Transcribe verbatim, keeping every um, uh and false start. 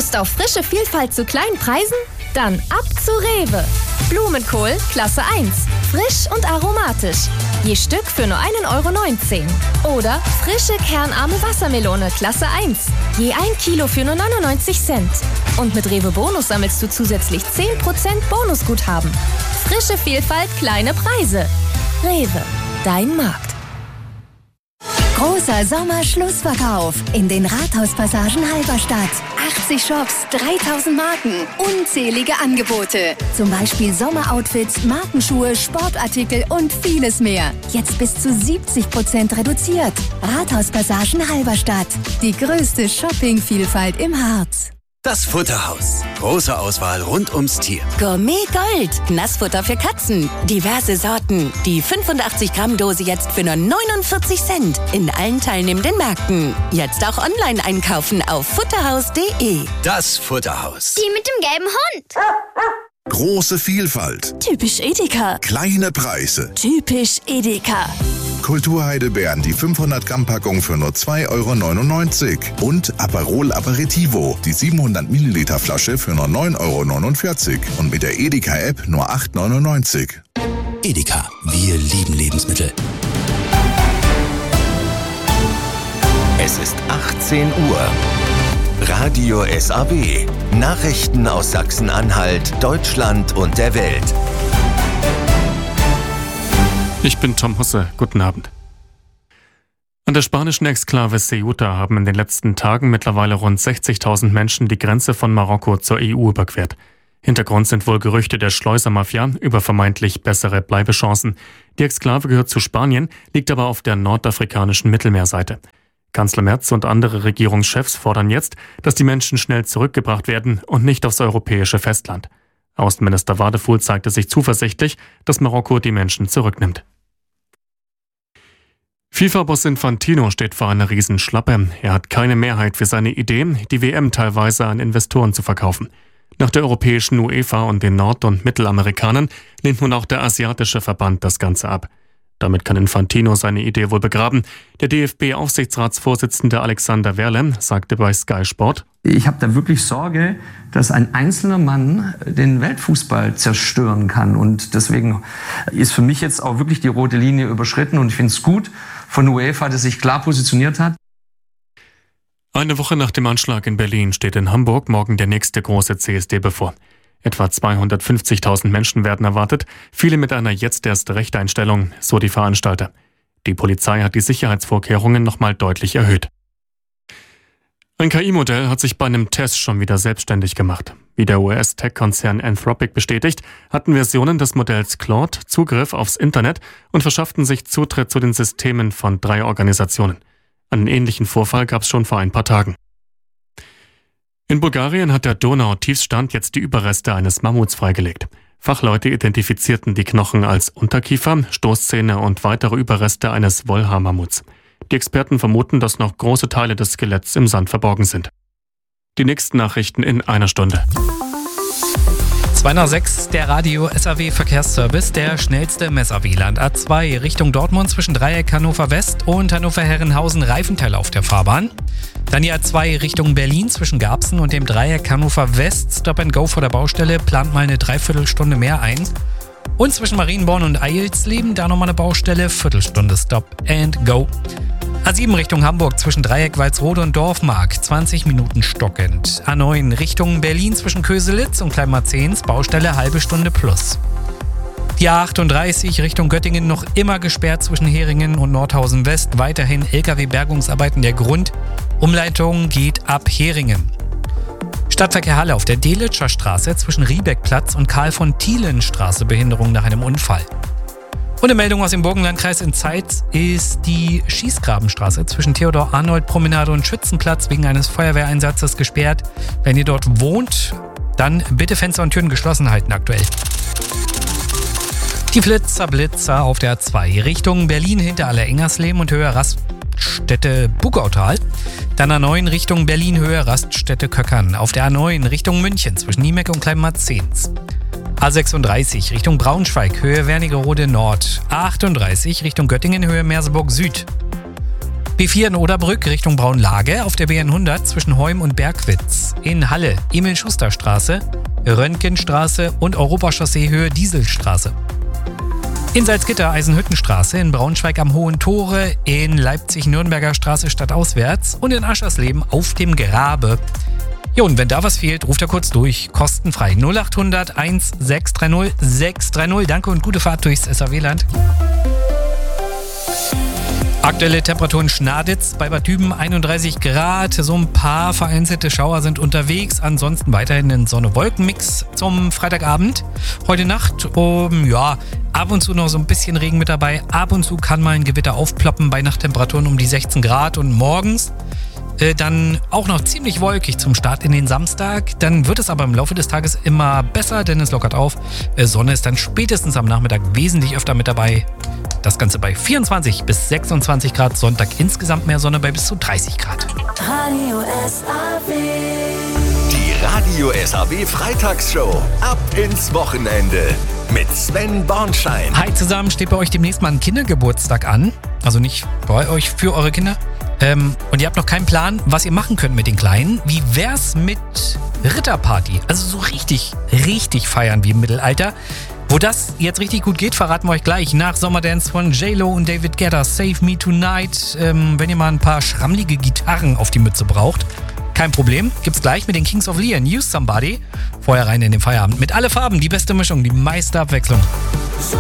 Lust auf frische Vielfalt zu kleinen Preisen? Dann ab zu Rewe. Blumenkohl Klasse eins. Frisch und aromatisch. Je Stück für nur ein Euro neunzehn. Oder frische kernarme Wassermelone Klasse eins. Je ein Kilo für nur neunundneunzig Cent. Und mit Rewe Bonus sammelst du zusätzlich zehn Prozent Bonusguthaben. Frische Vielfalt, kleine Preise. Rewe, dein Markt. Großer Sommerschlussverkauf in den Rathauspassagen Halberstadt. achtzig Shops, dreitausend Marken, unzählige Angebote. Zum Beispiel Sommeroutfits, Markenschuhe, Sportartikel und vieles mehr. Jetzt bis zu siebzig Prozent reduziert. Rathauspassagen Halberstadt. Die größte Shoppingvielfalt im Harz. Das Futterhaus. Große Auswahl rund ums Tier. Gourmet Gold. Nassfutter für Katzen. Diverse Sorten. Die fünfundachtzig Gramm Dose jetzt für nur neunundvierzig Cent. In allen teilnehmenden Märkten. Jetzt auch online einkaufen auf futterhaus punkt de. Das Futterhaus. Die mit dem gelben Hund. Große Vielfalt. Typisch Edeka. Kleine Preise. Typisch Edeka. Kulturheidelbeeren, die fünfhundert Gramm Packung für nur zwei Euro neunundneunzig. Und Aperol Aperitivo, die siebenhundert Milliliter Flasche für nur neun Euro neunundvierzig. Und mit der Edeka-App nur acht Euro neunundneunzig. Edeka, wir lieben Lebensmittel. Es ist achtzehn Uhr. Radio S A W. Nachrichten aus Sachsen-Anhalt, Deutschland und der Welt. Ich bin Tom Husse. Guten Abend. An der spanischen Exklave Ceuta haben in den letzten Tagen mittlerweile rund sechzigtausend Menschen die Grenze von Marokko zur E U überquert. Hintergrund sind wohl Gerüchte der Schleusermafia über vermeintlich bessere Bleibechancen. Die Exklave gehört zu Spanien, liegt aber auf der nordafrikanischen Mittelmeerseite. Kanzler Merz und andere Regierungschefs fordern jetzt, dass die Menschen schnell zurückgebracht werden und nicht aufs europäische Festland. Außenminister Wadefuhl zeigte sich zuversichtlich, dass Marokko die Menschen zurücknimmt. FIFA-Boss Infantino steht vor einer Riesenschlappe. Er hat keine Mehrheit für seine Idee, die W M teilweise an Investoren zu verkaufen. Nach der europäischen UEFA und den Nord- und Mittelamerikanern lehnt nun auch der asiatische Verband das Ganze ab. Damit kann Infantino seine Idee wohl begraben. Der D F B-Aufsichtsratsvorsitzende Alexander Werle sagte bei Sky Sport: Ich habe da wirklich Sorge, dass ein einzelner Mann den Weltfußball zerstören kann. Und deswegen ist für mich jetzt auch wirklich die rote Linie überschritten. Und ich finde es gut von UEFA, dass sich klar positioniert hat. Eine Woche nach dem Anschlag in Berlin steht in Hamburg morgen der nächste große C S D bevor. Etwa zweihundertfünfzigtausend Menschen werden erwartet, viele mit einer jetzt erst Rechteinstellung, so die Veranstalter. Die Polizei hat die Sicherheitsvorkehrungen nochmal deutlich erhöht. Ein K I-Modell hat sich bei einem Test schon wieder selbstständig gemacht. Wie der U S-Tech-Konzern Anthropic bestätigt, hatten Versionen des Modells Claude Zugriff aufs Internet und verschafften sich Zutritt zu den Systemen von drei Organisationen. Einen ähnlichen Vorfall gab es schon vor ein paar Tagen. In Bulgarien hat der Donau-Tiefstand jetzt die Überreste eines Mammuts freigelegt. Fachleute identifizierten die Knochen als Unterkiefer, Stoßzähne und weitere Überreste eines Wollhaar-Mammuts. Die Experten vermuten, dass noch große Teile des Skeletts im Sand verborgen sind. Die nächsten Nachrichten in einer Stunde. zwei nach sechs, der Radio S A W Verkehrsservice, der schnellste Messer Wieland A zwei Richtung Dortmund zwischen Dreieck Hannover West und Hannover Herrenhausen Reifenteil auf der Fahrbahn. Dann die A zwei Richtung Berlin zwischen Garbsen und dem Dreieck Hannover West, Stop and Go vor der Baustelle, plant mal eine Dreiviertelstunde mehr ein. Und zwischen Marienborn und Eilsleben, da nochmal eine Baustelle, Viertelstunde Stop and Go. A sieben Richtung Hamburg zwischen Dreieck Walsrode und Dorfmark, zwanzig Minuten stockend. A neun Richtung Berlin zwischen Köselitz und Kleinmarzens, Baustelle halbe Stunde plus. Die A achtunddreißig Richtung Göttingen noch immer gesperrt zwischen Heringen und Nordhausen West, weiterhin L K W-Bergungsarbeiten der Grund. Umleitung geht ab Heringen. Stadtverkehr Halle auf der Delitscher Straße zwischen Riebeckplatz und Karl-von-Thielen-Straße, Behinderung nach einem Unfall. Und eine Meldung aus dem Burgenlandkreis in Zeitz ist die Schießgrabenstraße zwischen Theodor-Arnold-Promenade und Schützenplatz wegen eines Feuerwehreinsatzes gesperrt. Wenn ihr dort wohnt, dann bitte Fenster und Türen geschlossen halten aktuell. Die Flitzer Blitzer auf der A zwei Richtung Berlin hinter Allerengersleben und Höhe Raststätte Bugautal. Dann A neun Richtung Berlin Höhe Raststätte Köckern. Auf der A neun Richtung München zwischen Niemek und Kleinmarzens. A sechsunddreißig Richtung Braunschweig, Höhe Wernigerode Nord. A achtunddreißig Richtung Göttingen, Höhe Merseburg Süd. B vier in Oderbrück Richtung Braunlage, auf der B hundert zwischen Heum und Bergwitz. In Halle Emil-Schuster-Straße, Röntgenstraße und Europachaussee Höhe Dieselstraße. In Salzgitter Eisenhüttenstraße, in Braunschweig am Hohen Tore, in Leipzig Nürnberger Straße stadtauswärts und in Aschersleben auf dem Grabe. Jo, und wenn da was fehlt, ruft er kurz durch. Kostenfrei null acht hundert eins sechs drei null sechs drei null. Danke und gute Fahrt durchs S A W-Land. Aktuelle Temperaturen Schnaditz bei Bad Düben einunddreißig Grad. So ein paar vereinzelte Schauer sind unterwegs. Ansonsten weiterhin ein Sonne-Wolken-Mix zum Freitagabend. Heute Nacht, um, ja, ab und zu noch so ein bisschen Regen mit dabei. Ab und zu kann mal ein Gewitter aufploppen bei Nachttemperaturen um die sechzehn Grad. Und morgens äh, dann auch noch ziemlich wolkig zum Start in den Samstag. Dann wird es aber im Laufe des Tages immer besser, denn es lockert auf. Äh, Sonne ist dann spätestens am Nachmittag wesentlich öfter mit dabei. Das Ganze bei vierundzwanzig bis sechsundzwanzig Grad, Sonntag insgesamt mehr Sonne bei bis zu dreißig Grad. Radio S A W. Die Radio S A W Freitagsshow. Ab ins Wochenende mit Sven Bornschein. Hi zusammen, steht bei euch demnächst mal ein Kindergeburtstag an. Also nicht bei euch, für eure Kinder. Ähm, und ihr habt noch keinen Plan, was ihr machen könnt mit den Kleinen. Wie wär's mit Ritterparty? Also so richtig, richtig feiern wie im Mittelalter. Wo das jetzt richtig gut geht, verraten wir euch gleich nach Sommerdance von J-Lo und David Guetta, Save Me Tonight. Ähm, wenn ihr mal ein paar schrammlige Gitarren auf die Mütze braucht, kein Problem, gibt's gleich mit den Kings of Leon, Use Somebody. Vorher rein in den Feierabend mit alle Farben, die beste Mischung, die meiste Abwechslung. So